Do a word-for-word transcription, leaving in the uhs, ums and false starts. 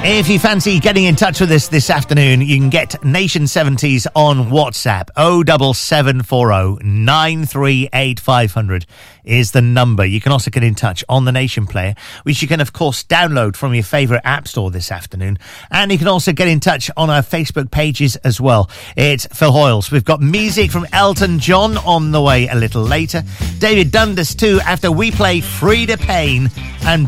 If you fancy getting in touch with us this afternoon, you can get Nation seventies on WhatsApp. oh seven seven four oh nine three eight five hundred is the number. You can also get in touch on the Nation Player, which you can, of course, download from your favourite app store this afternoon. And you can also get in touch on our Facebook pages as well. It's Phil Hoyles. We've got music from Elton John on the way a little later. David Dundas, too, after we play Frida Payne and